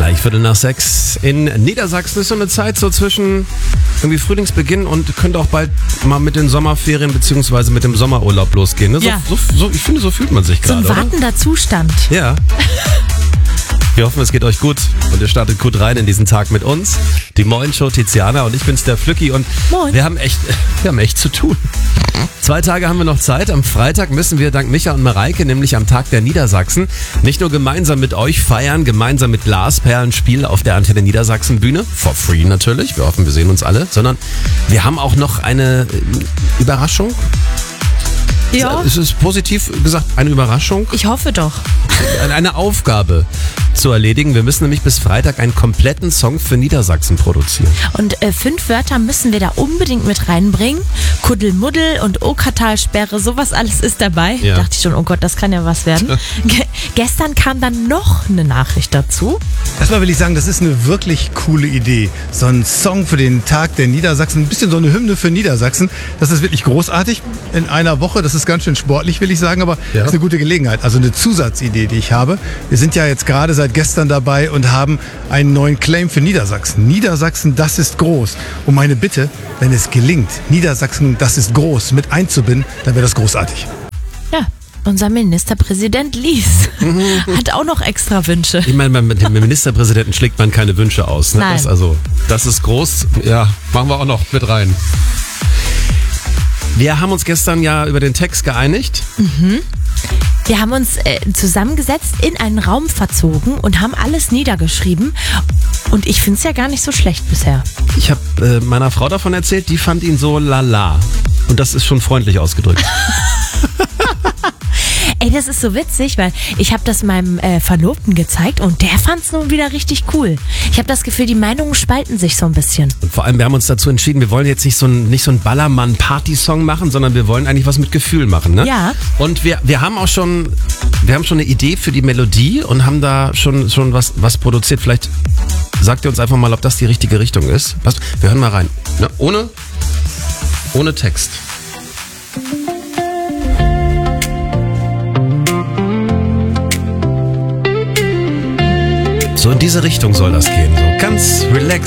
Gleich 5:45 in Niedersachsen ist so eine Zeit so zwischen irgendwie Frühlingsbeginn und könnte auch bald mal mit den Sommerferien bzw. mit dem Sommerurlaub losgehen. Ne? Ja. Ich finde, so fühlt man sich So gerade. ein wartender Zustand. Ja. Wir hoffen, es geht euch gut und ihr startet gut rein in diesen Tag mit uns. Die Moin-Show Tiziana und ich bin's, der Flücki, und Moin. wir haben echt zu tun. 2 Tage haben wir noch Zeit. Am Freitag müssen wir dank Micha und Mareike, nämlich am Tag der Niedersachsen, nicht nur gemeinsam mit euch feiern, gemeinsam mit Glasperlenspiel auf der Antenne Niedersachsen Bühne, for free natürlich, wir hoffen, wir sehen uns alle, sondern wir haben auch noch eine Überraschung. Ja, Es ist positiv gesagt eine Überraschung. ich hoffe doch. Eine Aufgabe zu erledigen. Wir müssen nämlich bis Freitag einen kompletten Song für Niedersachsen produzieren. Und 5 Wörter müssen wir da unbedingt mit reinbringen. Kuddelmuddel und Okertalsperre, sowas alles ist dabei. Ja. Dachte ich schon, oh Gott, das kann ja was werden. Gestern kam dann noch eine Nachricht dazu. Erstmal will ich sagen, das ist eine wirklich coole Idee. So ein Song für den Tag der Niedersachsen, ein bisschen so eine Hymne für Niedersachsen. Das ist wirklich großartig. In einer Woche, das ist ganz schön sportlich, will ich sagen, aber Ja. das ist eine gute Gelegenheit. Also eine Zusatzidee, die ich habe. Wir sind ja jetzt gerade seit gestern dabei und haben einen neuen Claim für Niedersachsen. Niedersachsen, das ist groß. Und meine Bitte, wenn es gelingt, Niedersachsen, das ist groß mit einzubinden, dann wäre das großartig. Ja, unser Ministerpräsident Lies hat auch noch extra Wünsche. Ich meine, mit dem Ministerpräsidenten schlägt man keine Wünsche aus. Ne? Nein. Das ist groß. Ja, machen wir auch noch mit rein. Wir haben uns gestern ja über den Text geeinigt. Wir haben uns zusammengesetzt, in einen Raum verzogen und haben alles niedergeschrieben. Und ich finde es ja gar nicht so schlecht bisher. Ich habe meiner Frau davon erzählt, die fand ihn so lala. Und das ist schon freundlich ausgedrückt. Ey, das ist so witzig, weil ich habe das meinem Verlobten gezeigt und der fand es nun wieder richtig cool. Ich habe das Gefühl, die Meinungen spalten sich so ein bisschen. Und vor allem, wir haben uns dazu entschieden, wir wollen jetzt nicht so ein Ballermann-Party-Song machen, sondern wir wollen eigentlich was mit Gefühl machen. Ne? Ja. Und wir haben auch schon eine Idee für die Melodie und haben da schon was produziert. Vielleicht sagt ihr uns einfach mal, ob das die richtige Richtung ist. Wir hören mal rein. Ne? Ohne Text. So in diese Richtung soll das gehen. So ganz relaxed.